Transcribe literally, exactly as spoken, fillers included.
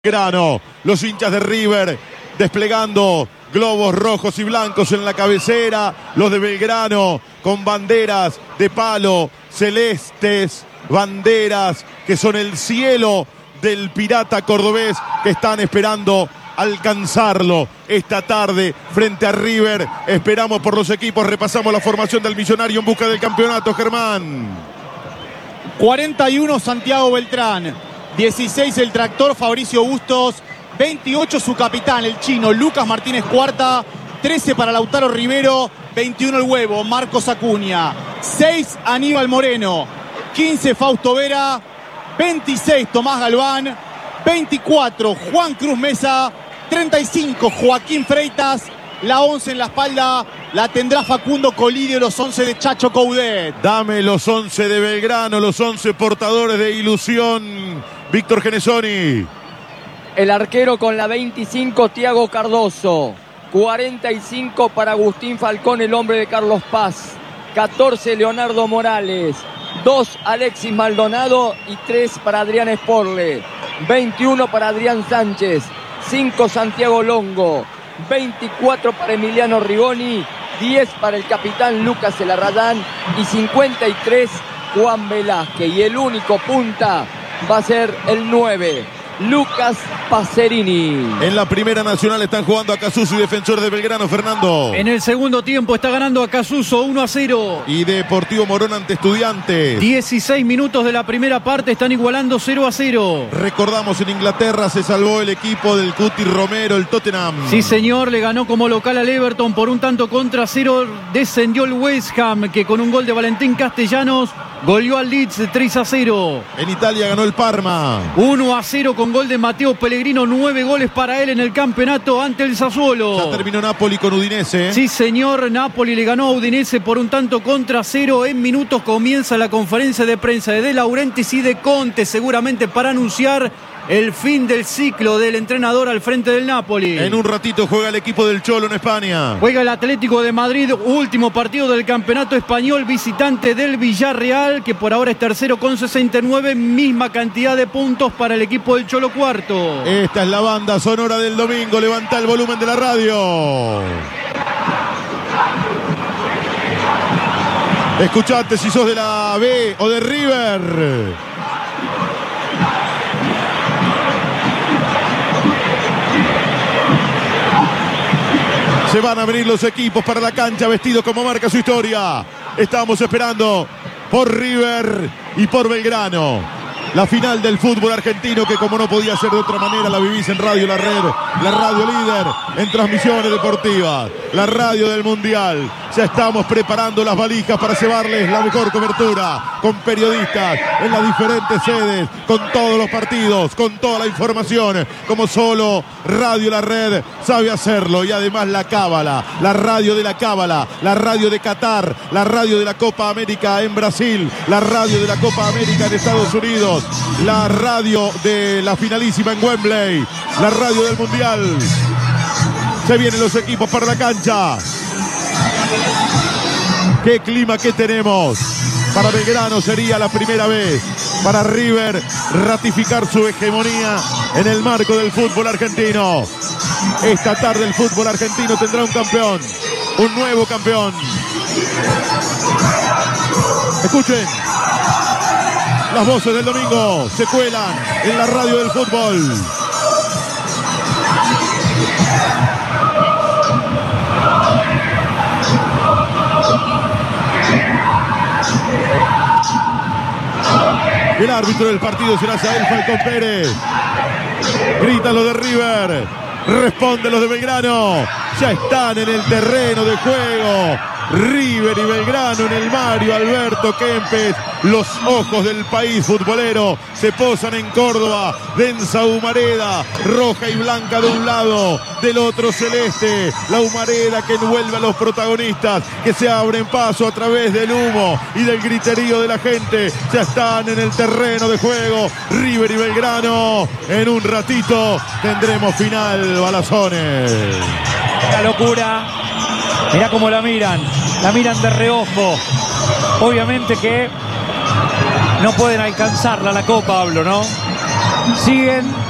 Belgrano, los hinchas de River desplegando globos rojos y blancos en la cabecera, los de Belgrano con banderas de palo celestes, banderas que son el cielo del pirata cordobés, que están esperando alcanzarlo esta tarde frente a River. Esperamos por los equipos, repasamos la formación del Millonario en busca del campeonato. Germán. cuarenta y uno Santiago Beltrán, dieciséis el tractor Fabricio Bustos, veintiocho su capitán, el chino Lucas Martínez Cuarta, trece para Lautaro Rivero, veintiuno el huevo Marcos Acuña, seis Aníbal Moreno, quince Fausto Vera, veintiséis Tomás Galván, veinticuatro Juan Cruz Mesa, treinta y cinco Joaquín Freitas, la once en la espalda la tendrá Facundo Colidio, los once de Chacho Coudet. Dame los once de Belgrano, los once portadores de ilusión. Víctor Genesoni. El arquero con la veinticinco, Thiago Cardoso. cuarenta y cinco para Agustín Falcón, el hombre de Carlos Paz. catorce, Leonardo Morales. dos, Alexis Maldonado y tres para Adrián Sporle. veintiuno para Adrián Sánchez. cinco, Santiago Longo. veinticuatro para Emiliano Rigoni. diez para el capitán Lucas Elarrayán. Y cincuenta y tres, Juan Velázquez. Y el único punta va a ser el nueve, Lucas Pacerini. En la Primera Nacional están jugando Acasuso y Defensor de Belgrano, Fernando. En el segundo tiempo está ganando Acasuso uno a cero. Y Deportivo Morón ante Estudiantes. dieciséis minutos de la primera parte, están igualando cero a cero. Recordamos, en Inglaterra se salvó el equipo del Cuti Romero, el Tottenham. Sí, señor, le ganó como local al Everton por un tanto contra cero. Descendió el West Ham, que con un gol de Valentín Castellanos goleó al Leeds tres a cero. En Italia ganó el Parma uno a cero con gol de Mateo Pellegrino, nueve goles para él en el campeonato ante el Sassuolo. Ya terminó Napoli con Udinese. Sí, señor, Napoli le ganó a Udinese por un tanto contra cero. En minutos comienza la conferencia de prensa de De Laurentiis y de Conte, seguramente para anunciar el fin del ciclo del entrenador al frente del Napoli. En un ratito juega el equipo del Cholo en España. Juega el Atlético de Madrid, último partido del campeonato español, visitante del Villarreal, que por ahora es tercero con sesenta y nueve, misma cantidad de puntos para el equipo del Cholo Cuarto. Esta es la banda sonora del domingo, levanta el volumen de la radio. Escuchate si sos de la B o de River. Se van a abrir los equipos para la cancha, vestidos como marca su historia. Estamos esperando por River y por Belgrano. La final del fútbol argentino, que como no podía ser de otra manera, la vivís en Radio La Red, la radio líder en transmisiones deportivas, la radio del Mundial. Ya estamos preparando las valijas para llevarles la mejor cobertura, con periodistas en las diferentes sedes, con todos los partidos, con toda la información, como solo Radio La Red sabe hacerlo. Y además la Cábala, la radio de la Cábala, la radio de Qatar, la radio de la Copa América en Brasil, la radio de la Copa América en Estados Unidos, la radio de la finalísima en Wembley, la radio del Mundial. Se vienen los equipos para la cancha. Qué clima que tenemos. Para Belgrano sería la primera vez. Para River ratificar su hegemonía en el marco del fútbol argentino. Esta tarde el fútbol argentino tendrá un campeón, un nuevo campeón. Escuchen. Las voces del domingo se cuelan en la radio del fútbol. El árbitro del partido será Sael Falcón Pérez. Gritan los de River, responden los de Belgrano. Ya están en el terreno de juego River y Belgrano en el Mario Alberto Kempes. Los ojos del país futbolero se posan en Córdoba. Densa humareda, roja y blanca de un lado, del otro celeste. La humareda que envuelve a los protagonistas, que se abren paso a través del humo y del griterío de la gente. Ya están en el terreno de juego River y Belgrano. En un ratito tendremos final, Balazones. Una locura. Mirá cómo la miran. La miran de reojo. Obviamente que no pueden alcanzarla la copa, Pablo, ¿no? Siguen